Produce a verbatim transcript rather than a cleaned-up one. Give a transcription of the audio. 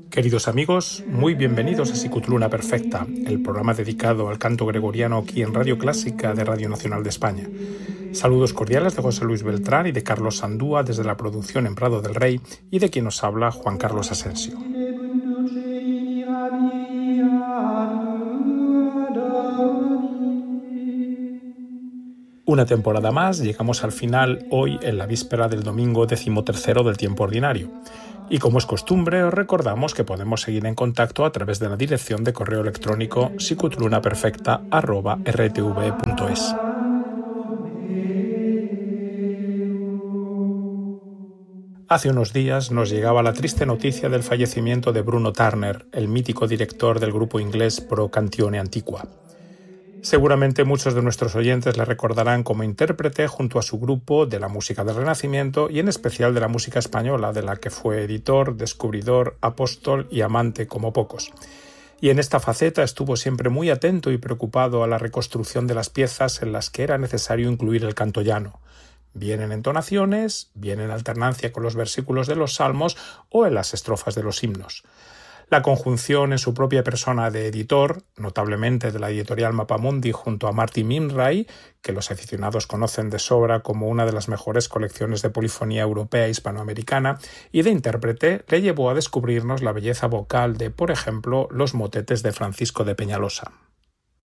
Queridos amigos, muy bienvenidos a Sicutluna Perfecta, el programa dedicado al canto gregoriano aquí en Radio Clásica de Radio Nacional de España. Saludos cordiales de José Luis Beltrán y de Carlos Sandúa desde la producción en Prado del Rey y de quien nos habla Juan Carlos Asensio. Una temporada más, llegamos al final hoy en la víspera del domingo decimotercero del tiempo ordinario. Y como es costumbre, os recordamos que podemos seguir en contacto a través de la dirección de correo electrónico sicutlunaperfecta arroba r t v punto es. Hace unos días nos llegaba la triste noticia del fallecimiento de Bruno Turner, el mítico director del grupo inglés Pro Cantione Antiqua. Seguramente muchos de nuestros oyentes le recordarán como intérprete junto a su grupo de la música del Renacimiento y en especial de la música española, de la que fue editor, descubridor, apóstol y amante como pocos. Y en esta faceta estuvo siempre muy atento y preocupado a la reconstrucción de las piezas en las que era necesario incluir el canto llano, bien en entonaciones, bien en alternancia con los versículos de los salmos o en las estrofas de los himnos. La conjunción en su propia persona de editor, notablemente de la editorial Mapamundi junto a Martin Mimrai, que los aficionados conocen de sobra como una de las mejores colecciones de polifonía europea e hispanoamericana, y de intérprete, le llevó a descubrirnos la belleza vocal de, por ejemplo, los motetes de Francisco de Peñalosa.